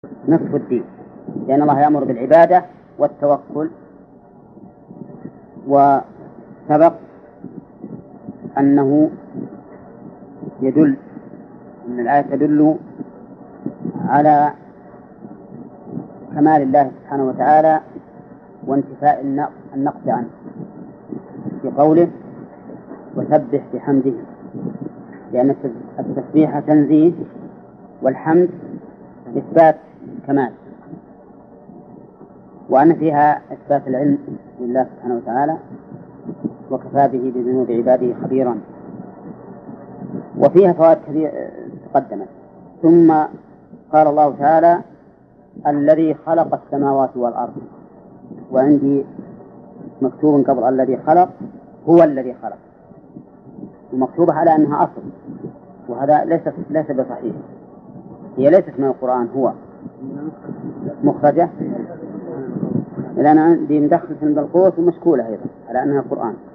نصف الدين، لأن الله يأمر بالعبادة والتوكل. وسبق أنه يدل أن الآية تدل على كمال الله سبحانه وتعالى وانتفاء النقص عنه في قوله وسبح بحمده، لأن التسبيح تنزيه والحمد إثبات كمال، وأن فيها إثبات العلم لله سبحانه وتعالى وكفى به بذنوب عباده خبيرا. وفيها فوائد كثيرة تقدمت. ثم قال الله تعالى الذي خلق السماوات والأرض، وعندي مكتوب قبل الذي خلق هو الذي خلق، ومكتوبة على أنها أصل، وهذا ليس بصحيح، هي ليست من القرآن، هو مخرجة، لأن عندي مدخل في القوس ومشكولة أيضا على أنها قرآن.